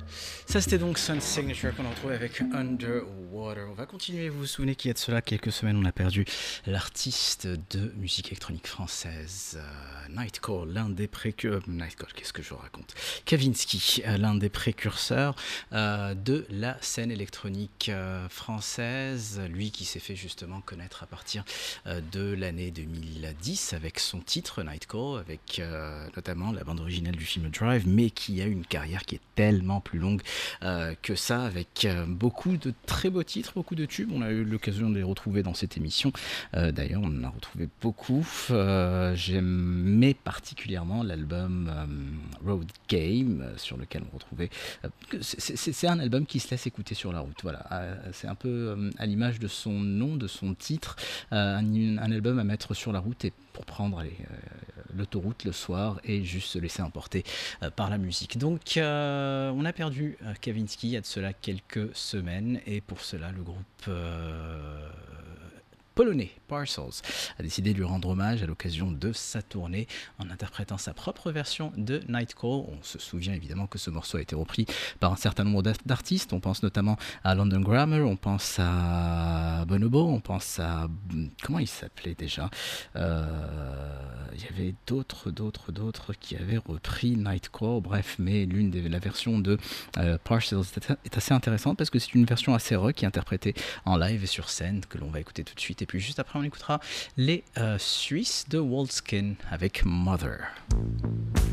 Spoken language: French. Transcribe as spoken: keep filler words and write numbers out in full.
Ça c'était donc Sun Signature qu'on a retrouvé avec Underwater. On va continuer, vous vous souvenez qu'il y a de cela quelques semaines on a perdu l'artiste de musique électronique française euh, Nightcore, l'un des précurseurs, Nightcore, qu'est-ce que je raconte Kavinsky, euh, l'un des précurseurs euh, de la scène électronique euh, française, lui qui s'est fait justement connaître à partir euh, de l'année deux mille dix avec son titre Nightcore, avec euh, notamment la bande originale du film Drive, mais qui a une carrière qui est tellement plus longue Euh, que ça, avec euh, beaucoup de très beaux titres, beaucoup de tubes. On a eu l'occasion de les retrouver dans cette émission. Euh, D'ailleurs, on en a retrouvé beaucoup. Euh, J'aimais particulièrement l'album euh, Road Game, euh, sur lequel on retrouvait. Euh, C'est un album qui se laisse écouter sur la route. Voilà, euh, c'est un peu euh, à l'image de son nom, de son titre, euh, un, un album à mettre sur la route et pour prendre allez, euh, l'autoroute le soir et juste se laisser emporter euh, par la musique. Donc, euh, on a perdu euh, Kavinsky il y a de cela quelques semaines et pour cela, le groupe euh, polonais Parcels a décidé de lui rendre hommage à l'occasion de sa tournée en interprétant sa propre version de Nightcore. On se souvient évidemment que ce morceau a été repris par un certain nombre d'artistes. On pense notamment à London Grammar, on pense à Bonobo, on pense à... Comment il s'appelait déjà euh, Il y avait d'autres, d'autres, d'autres qui avaient repris Nightcore. Bref, mais l'une des la version de euh, Parcels est assez intéressante parce que c'est une version assez rock qui est interprétée en live et sur scène que l'on va écouter tout de suite. Et puis juste après, on écoutera les euh, Suisses de Waldskin avec Mother.